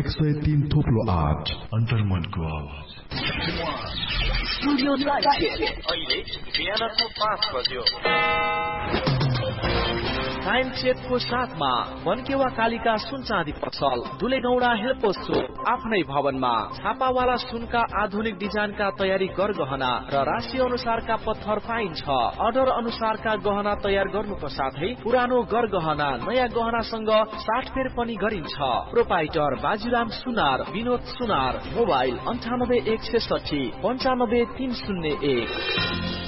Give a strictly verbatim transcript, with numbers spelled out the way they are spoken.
एक सय तीन थोप्लो आठ अन्तर्मनको आवाज स्टुडियो अहिले बिहानको पाँच बज्यो। टाइम चेकको साथमा वनकेवा कालिका सुन चाँदी पसल दुलेगौडा हेल्पोसो आफ्नै भवनमा छापावाला सुनका आधुनिक डिजाइनका तयारी गरगहना र राशि अनुसारका पत्थर पाइन्छ। अर्डर अनुसारका गहना तयार गर्नुको साथै पुरानो गरगहना नयाँ गहनासँग साटफेर पनि गरिन्छ। प्रोपाइटर बाजीराम सुनार, विनोद सुनार। मोबाइल अन्ठानब्बे एक सय साठी पञ्चानब्बे तीन शून्य एक।